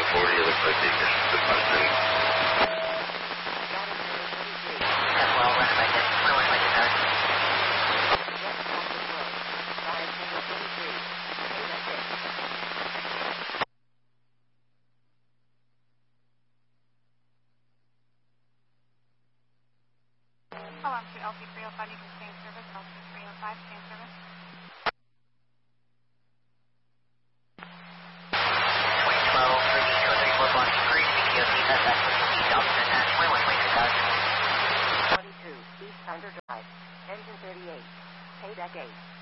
40, it looks like the ignition system is Well, run by this. We're one way to start. Alarm to LC305, you can stay in service. LC305, stay in service. 2012, 3234 Boston Creek, CTOC, FX, Delta Dispatch, we're one way to start. 22, East Thunder Drive, engine 38, payback 8.